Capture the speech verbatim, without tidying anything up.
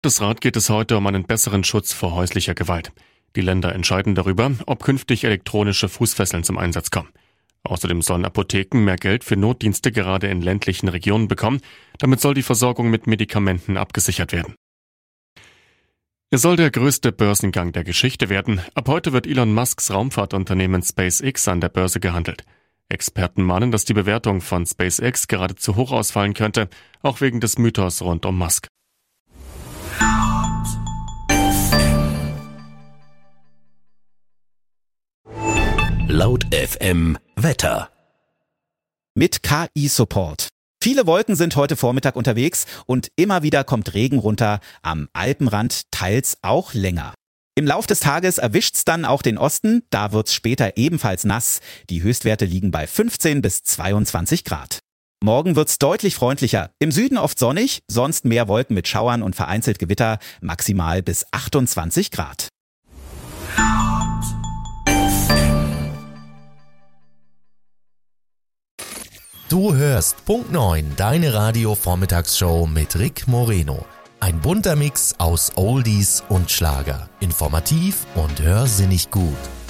Bundesrat geht es heute um einen besseren Schutz vor häuslicher Gewalt. Die Länder entscheiden darüber, ob künftig elektronische Fußfesseln zum Einsatz kommen. Außerdem sollen Apotheken mehr Geld für Notdienste gerade in ländlichen Regionen bekommen. Damit soll die Versorgung mit Medikamenten abgesichert werden. Es soll der größte Börsengang der Geschichte werden. Ab heute wird Elon Musks Raumfahrtunternehmen SpaceX an der Börse gehandelt. Experten mahnen, dass die Bewertung von SpaceX gerade zu hoch ausfallen könnte, auch wegen des Mythos rund um Musk. Laut F M Wetter. Mit K I-Support. Viele Wolken sind heute Vormittag unterwegs und immer wieder kommt Regen runter, am Alpenrand teils auch länger. Im Lauf des Tages erwischt's dann auch den Osten, da wird's später ebenfalls nass. Die Höchstwerte liegen bei fünfzehn bis zweiundzwanzig Grad. Morgen wird's deutlich freundlicher. Im Süden oft sonnig, sonst mehr Wolken mit Schauern und vereinzelt Gewitter, maximal bis achtundzwanzig Grad. Du hörst Punkt neun, deine Radio-Vormittagsshow mit Rick Moreno. Ein bunter Mix aus Oldies und Schlager. Informativ und hörsinnig gut.